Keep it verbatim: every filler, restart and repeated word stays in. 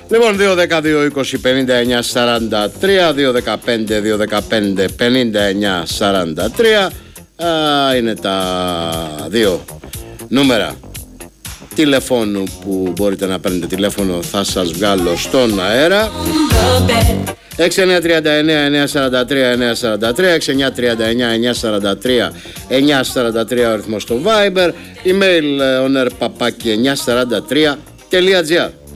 Λοιπόν, δύο δέκα δύο είκοσι πενήντα εννιά σαράντα τρία, δύο δεκαπέντε δύο δεκαπέντε πενήντα εννιά σαράντα τρία είναι τα δύο νούμερα τηλεφώνου που μπορείτε να παίρνετε τηλέφωνο, θα σας βγάλω στον αέρα. έξι εννιά τρία εννιά εννιά τέσσερα τρία εννιά τέσσερα τρία, έξι εννιά τρία εννιά εννιά τέσσερα τρία εννιά τέσσερα τρία ο αριθμός στο Viber, email oner παπάκι εννιά τέσσερα τρία τελεία τζι άρ.